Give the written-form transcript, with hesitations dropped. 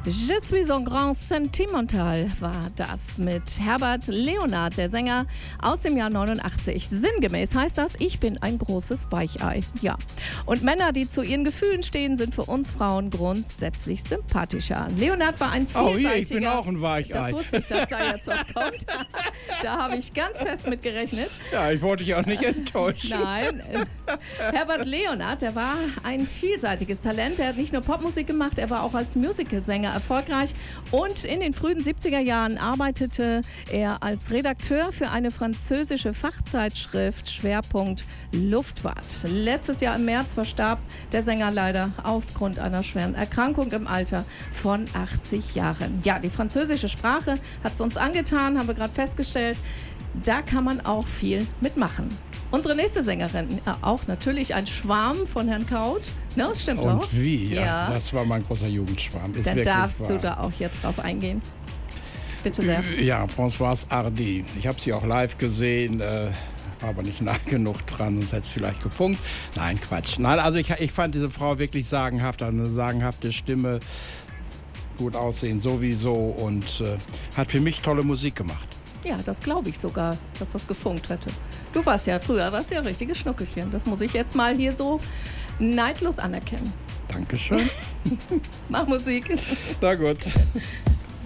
Je suis un grand sentimental war das mit Herbert Leonhard, der Sänger aus dem Jahr 89. Sinngemäß heißt das, ich bin ein großes Weichei. Ja. Und Männer, die zu ihren Gefühlen stehen, sind für uns Frauen grundsätzlich sympathischer. Leonhard war ein vielseitiger... Oh je, ich bin auch ein Weichei. Das wusste ich, dass da jetzt was kommt. Da habe ich ganz fest mit gerechnet. Ja, ich wollte dich auch nicht enttäuschen. Nein. Herbert Leonhard, der war ein vielseitiges Talent. Er hat nicht nur Popmusik gemacht, er war auch als Musicalsänger erfolgreich. Und in den frühen 70er Jahren arbeitete er als Redakteur für eine französische Fachzeitschrift, Schwerpunkt Luftfahrt. Letztes Jahr im März verstarb der Sänger leider aufgrund einer schweren Erkrankung im Alter von 80 Jahren. Ja, die französische Sprache hat es uns angetan, haben wir gerade festgestellt. Da kann man auch viel mitmachen. Unsere nächste Sängerin, auch natürlich ein Schwarm von Herrn Kaut. Ne, stimmt Und auch. Und wie, ja. Das war mein großer Jugendschwarm. Ist Dann darfst wahr. du da auch jetzt drauf eingehen. Bitte sehr. Ja, Françoise Hardy. Ich habe sie auch live gesehen, aber nicht nah genug dran, sonst hätte es vielleicht gefunkt. Nein, Quatsch. Nein, also ich fand diese Frau wirklich sagenhaft, eine sagenhafte Stimme, gut aussehen sowieso und hat für mich tolle Musik gemacht. Ja, das glaube ich sogar, dass das gefunkt hätte. Du warst ja früher, warst ja ein richtiges Schnuckelchen. Das muss ich jetzt mal hier so neidlos anerkennen. Dankeschön. Mach Musik. Na gut.